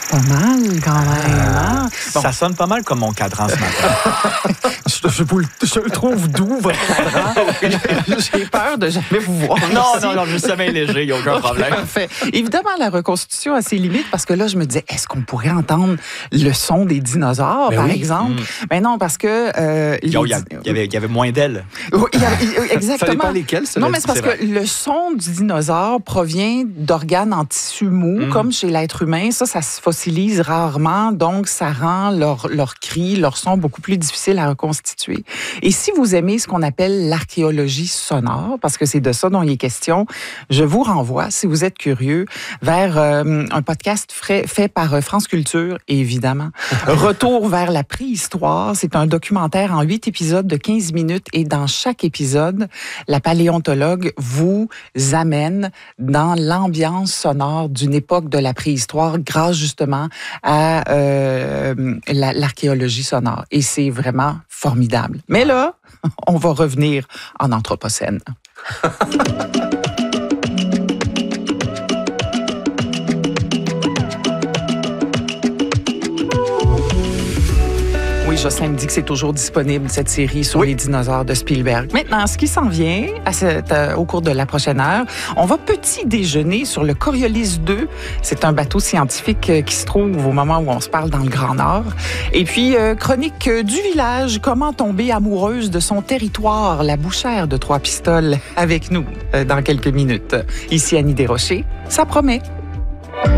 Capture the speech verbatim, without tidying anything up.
Pas mal, quand même. Hein? Bon. Ça sonne pas mal comme mon cadran ce matin. je, je, vous le, je le trouve doux, votre cadran. J'ai peur de jamais vous voir. Non, ici. non, non, je suis sommeil léger, il n'y a aucun problème. Parfait. Évidemment, la reconstitution a ses limites parce que là, je me disais, est-ce qu'on pourrait entendre le son des dinosaures, ben par oui. exemple? Mm. Mais non, parce que... Euh, il, y a, il, y avait, il y avait moins d'ailes. Oui, il y avait, exactement. Ça dépend lesquelles, ça. Non, mais c'est parce c'est que le son du dinosaure provient d'organes en tissu mou, mm. comme chez l'être humain. Ça, ça se fossilise rarement, donc ça rend leur, leur cri, leur son beaucoup plus difficile à reconstituer. Et si vous aimez ce qu'on appelle l'archéologie sonore, parce que c'est de ça dont il est question, je vous renvoie, si vous êtes curieux, vers euh, un podcast fait, fait par France Culture, évidemment. Retour vers la préhistoire, c'est un documentaire en huit épisodes de quinze minutes et dans chaque épisode, la paléontologue vous amène dans l'ambiance sonore d'une époque de la préhistoire grâce justement à euh, la, l'archéologie sonore. Et c'est vraiment formidable. Mais là, on va revenir en Anthropocène. Oui, Jocelyn me dit que c'est toujours disponible, cette série sur oui. les dinosaures de Spielberg. Maintenant, ce qui s'en vient à cette, euh, au cours de la prochaine heure, on va petit déjeuner sur le Coriolis deux. C'est un bateau scientifique euh, qui se trouve au moment où on se parle dans le Grand Nord. Et puis, euh, chronique euh, du village, comment tomber amoureuse de son territoire, la bouchère de Trois-Pistoles, avec nous euh, dans quelques minutes. Ici, Annie Desrochers, ça promet.